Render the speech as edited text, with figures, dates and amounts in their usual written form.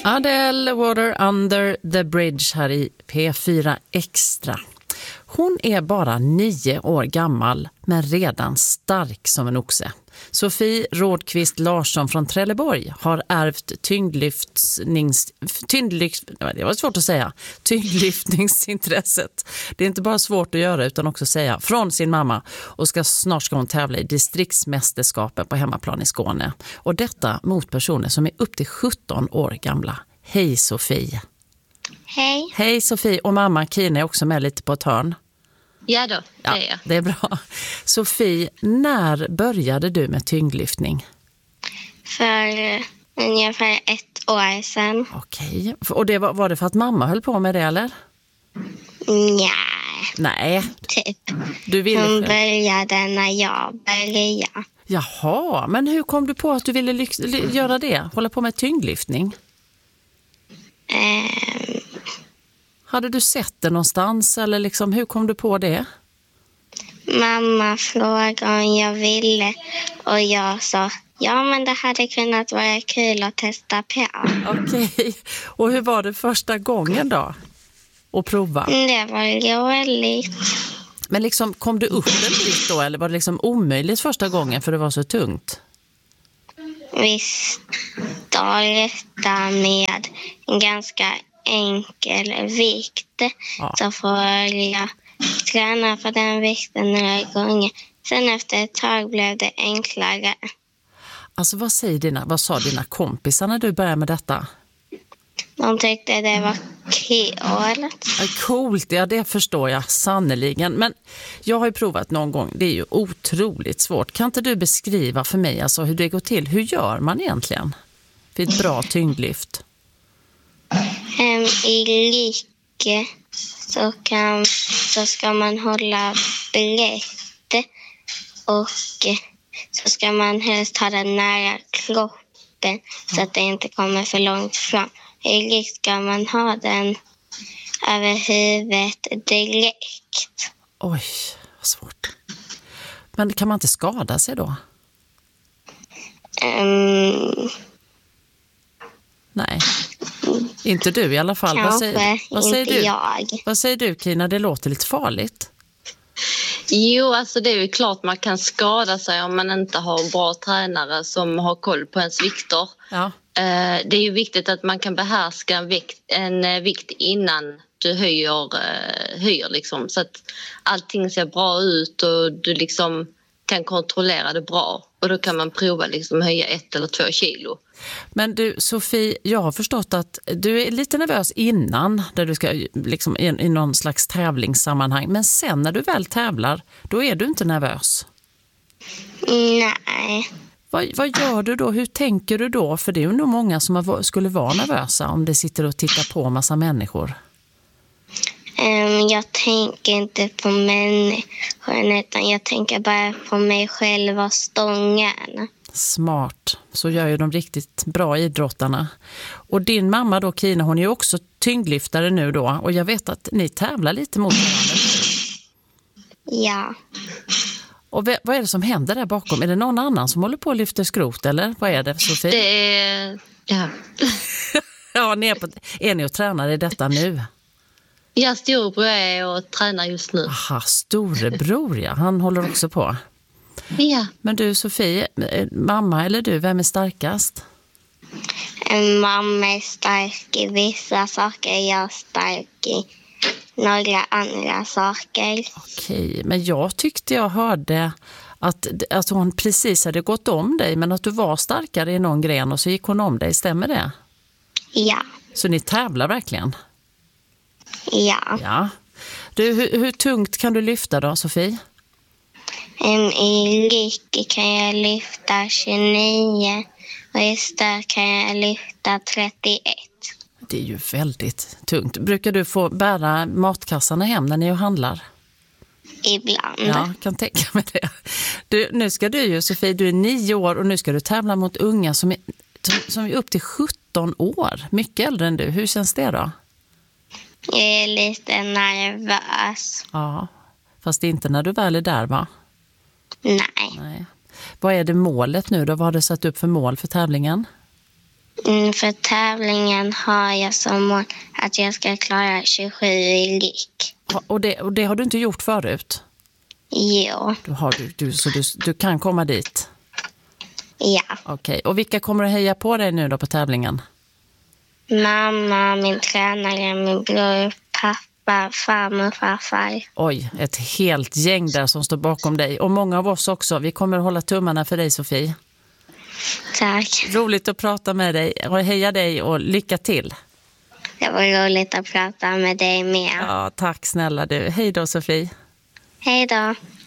Adele, Water Under the Bridge här i P4 Extra. Hon är bara 9 år gammal men redan stark som en oxe. Sofie Rådqvist Larsson från Trelleborg har ärvt tyngdlyftningsintresset. Det är inte bara svårt att göra utan också säga från sin mamma, och snart ska hon tävla i distriktsmästerskapen på hemmaplan i Skåne. Och detta mot personer som är upp till 17 år gamla. Hej Sofie! Hej. Hej Sofie, och mamma Kina är också med lite på ett hörn. Ja då, det är jag. Det är bra. Sofie, när började du med tyngdlyftning? För ungefär 1 år sedan. Okej, och det var det för att mamma höll på med det, eller? Nej. Typ. Du ville Hon började när jag började. Jaha, men hur kom du på att du ville göra det? Hålla på med tyngdlyftning? Hade du sett det någonstans, eller liksom, hur kom du på det? Mamma frågade om jag ville och jag sa ja, men det hade kunnat vara kul att testa på. Okej, och hur var det första gången då? Att prova? Det var roligt. Men liksom, kom du upp en bit då, eller var det liksom omöjligt första gången för det var så tungt? Vi startade med en ganska enkel vikt. Ja. Så får jag träna på den vikten några gånger. Sen efter ett tag blev det enklare. Alltså vad sa dina kompisar när du började med detta? De tyckte det var kul. Coolt, ja det förstår jag sannoliken. Men jag har ju provat någon gång, det är ju otroligt svårt. Kan inte du beskriva för mig alltså hur det går till? Hur gör man egentligen för ett bra tyngdlyft? I like så ska man hålla brett och så ska man helst ha den nära kroppen så att det inte kommer för långt fram. I like ska man ha den över huvudet direkt. Oj, vad svårt. Men kan man inte skada sig då? Nej. Inte du i alla fall. Vad säger du Kina? Det låter lite farligt. Jo, alltså det är ju klart man kan skada sig om man inte har bra tränare som har koll på ens vikter. Ja. Det är ju viktigt att man kan behärska en vikt innan du höjer liksom, så att allting ser bra ut och du liksom kan kontrollera det bra. Och då kan man prova liksom höja 1 eller 2 kilo. Men du Sofie, jag har förstått att du är lite nervös innan där du ska liksom i någon slags tävlingssammanhang. Men sen när du väl tävlar, då är du inte nervös? Nej. Vad gör du då? Hur tänker du då? För det är ju nog många som skulle vara nervösa om det sitter och tittar på massa människor. Jag tänker inte på människan utan jag tänker bara på mig själv och stången. Smart. Så gör ju de riktigt bra idrottarna. Och din mamma då Kina, hon är ju också tyngdlyftare nu då. Och jag vet att ni tävlar lite mot varandra. Ja. Och vad är det som händer där bakom? Är det någon annan som håller på och lyfter skrot eller? Vad är det Sofie? Det är... Ja. Ja, är ni och tränar i detta nu? Jag storebror är och tränar just nu. Aha, storebror ja. Han håller också på. Ja. Men du Sofie, mamma eller du, vem är starkast? Mamma är stark i vissa saker, jag är stark i några andra saker. Okej, men jag tyckte jag hörde att hon precis hade gått om dig, men att du var starkare i någon gren och så gick hon om dig, stämmer det? Ja. Så ni tävlar verkligen? Ja. Ja. Du, hur tungt kan du lyfta då, Sofie? I like kan jag lyfta 29 och i stör kan jag lyfta 31. Det är ju väldigt tungt. Brukar du få bära matkassarna hem när ni handlar? Ibland. Ja, kan tänka mig det. Nu ska du ju, Sofie, du är 9 år och nu ska du tävla mot unga som är upp till 17 år. Mycket äldre än du. Hur känns det då? Jag är lite nervös. Ja, fast inte när du väl är där, va? Nej. Vad är det målet nu då? Vad har du satt upp för mål för tävlingen? Inför tävlingen har jag som mål att jag ska klara 27 i lik. Och det har du inte gjort förut? Jo. Så du kan komma dit? Ja. Okej. Och vilka kommer att heja på dig nu då på tävlingen? Mamma, min tränare, min bror, pappa, farmor, farfar. Oj, ett helt gäng där som står bakom dig. Och många av oss också. Vi kommer att hålla tummarna för dig, Sofie. Tack. Roligt att prata med dig och heja dig och lycka till. Det var roligt att prata med dig med. Ja, tack snälla du. Hej då, Sofie. Hej då.